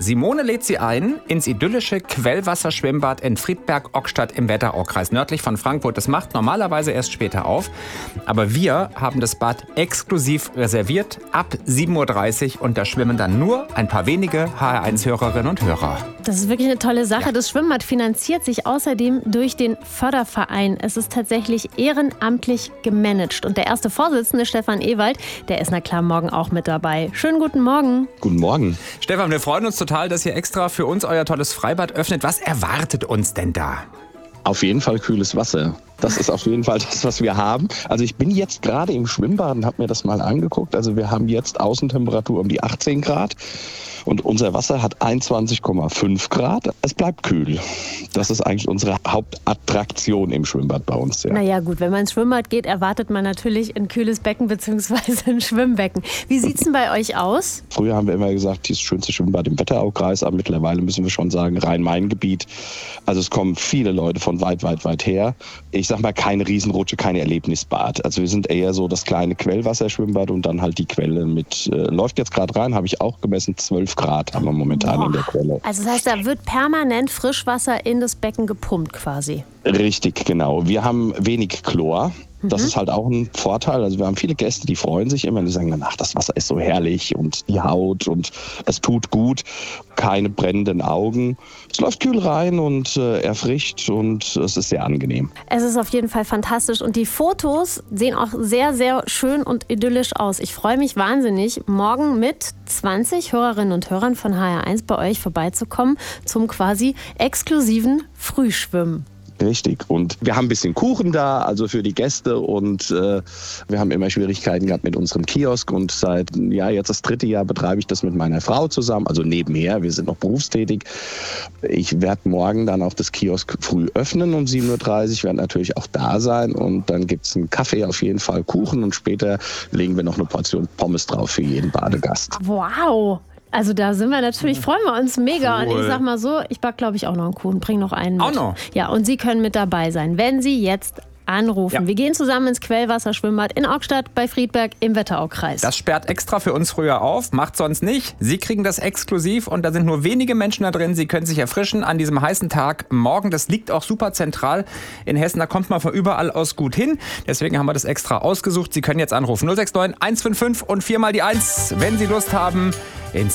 Simone lädt Sie ein ins idyllische Quellwasserschwimmbad in Friedberg-Också im Wetteraukreis, nördlich von Frankfurt. Das macht normalerweise erst später auf. Aber wir haben das Bad exklusiv reserviert ab 7.30 Uhr und da schwimmen dann nur ein paar wenige HR1-Hörerinnen und Hörer. Das ist wirklich eine tolle Sache. Ja. Das Schwimmbad finanziert sich außerdem durch den Förderverein. Es ist tatsächlich ehrenamtlich gemanagt. Und der erste Vorsitzende, Stefan Ewald, der ist na klar morgen auch mit dabei. Schönen guten Morgen. Guten Morgen. Stefan, wir freuen uns total, dass ihr extra für uns euer tolles Freibad öffnet. Was erwartet uns denn da? Auf jeden Fall kühles Wasser. Das ist auf jeden Fall das, was wir haben. Also ich bin jetzt gerade im Schwimmbad und habe mir das mal angeguckt. Also wir haben jetzt Außentemperatur um die 18 Grad und unser Wasser hat 21,5 Grad. Es bleibt kühl. Das ist eigentlich unsere Hauptattraktion im Schwimmbad bei uns. Ja. Naja gut, wenn man ins Schwimmbad geht, erwartet man natürlich ein kühles Becken bzw. ein Schwimmbecken. Wie sieht es denn bei euch aus? Früher haben wir immer gesagt, das schönste Schwimmbad im Wetteraukreis, aber mittlerweile müssen wir schon sagen, Rhein-Main-Gebiet. Also es kommen viele Leute von weit her. Ich sag mal, keine Riesenrutsche, kein Erlebnisbad. Also wir sind eher so das kleine Quellwasserschwimmbad und dann halt die Quelle mit, läuft jetzt gerade rein, habe ich auch gemessen, 12 Grad haben wir momentan in der Quelle. Also das heißt, da wird permanent Frischwasser in das Becken gepumpt quasi? Richtig, genau. Wir haben wenig Chlor. Das ist halt auch ein Vorteil. Also wir haben viele Gäste, die freuen sich immer, die sagen, ach, das Wasser ist so herrlich und die Haut und es tut gut, keine brennenden Augen. Es läuft kühl rein und erfrischt und es ist sehr angenehm. Es ist auf jeden Fall fantastisch und die Fotos sehen auch sehr, sehr schön und idyllisch aus. Ich freue mich wahnsinnig, morgen mit 20 Hörerinnen und Hörern von HR1 bei euch vorbeizukommen zum quasi exklusiven Frühschwimmen. Richtig. Und wir haben ein bisschen Kuchen da, also für die Gäste. Und wir haben immer Schwierigkeiten gehabt mit unserem Kiosk. Und seit jetzt das 3. Jahr betreibe ich das mit meiner Frau zusammen. Also nebenher, wir sind noch berufstätig. Ich werde morgen dann auch das Kiosk früh öffnen um 7.30 Uhr. Werde natürlich auch da sein. Und dann gibt es einen Kaffee, auf jeden Fall Kuchen. Und später legen wir noch eine Portion Pommes drauf für jeden Badegast. Wow! Also da sind wir natürlich, freuen wir uns mega. Cool. Und ich sag mal so, ich back glaube ich auch noch einen Kuchen, bring noch einen mit. Auch noch? Ja, und Sie können mit dabei sein, wenn Sie jetzt anrufen. Ja. Wir gehen zusammen ins Quellwasserschwimmbad in Också bei Friedberg im Wetteraukreis. Das sperrt extra für uns früher auf, macht sonst nicht. Sie kriegen das exklusiv und da sind nur wenige Menschen da drin. Sie können sich erfrischen an diesem heißen Tag morgen. Das liegt auch super zentral in Hessen. Da kommt man von überall aus gut hin. Deswegen haben wir das extra ausgesucht. Sie können jetzt anrufen. 069 155 und 4 mal die 1, wenn Sie Lust haben, ins